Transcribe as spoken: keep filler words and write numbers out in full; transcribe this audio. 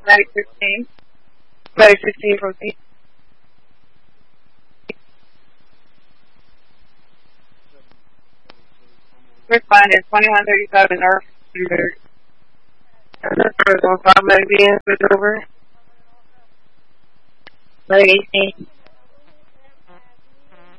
Medic sixteen. Medic sixteen, proceed. Responded twenty-one thirty-seven Earth. On five medic being switched over. Medic eighteen.